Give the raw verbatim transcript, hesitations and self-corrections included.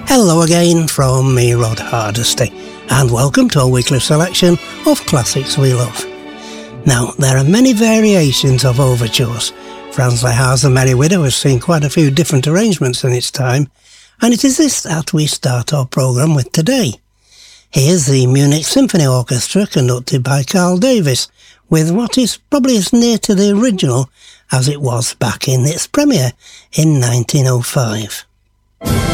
Hello again from me, Rod Hardesty, and welcome to a weekly selection of classics we love. Now, there are many variations of overtures. Franz Lehar's The Merry Widow has seen quite a few different arrangements in its time, and it is this that we start our programme with today. Here's the Munich Symphony Orchestra conducted by Carl Davis, with what is probably as near to the original as it was back in its premiere in nineteen oh five.